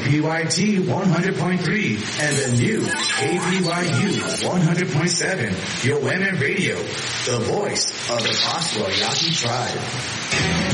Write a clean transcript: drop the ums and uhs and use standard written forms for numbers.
KPYT 100.3 and the new KPYU 100.7, your women radio, the voice of the Pascua Yaqui tribe.